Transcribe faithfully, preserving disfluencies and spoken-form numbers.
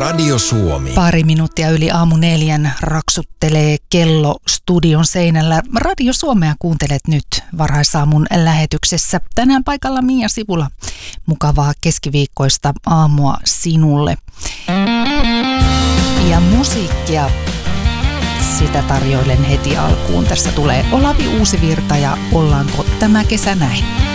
Radio Suomi. Pari minuuttia yli aamu neljän raksuttelee kello studion seinällä. Radio Suomea kuuntelet nyt varhaisaamun lähetyksessä. Tänään paikalla Mia Sivula. Mukavaa keskiviikkoista aamua sinulle. Ja musiikkia, sitä tarjoilen heti alkuun. Tässä tulee Olavi Uusivirta ja Ollaanko tämä kesä näin?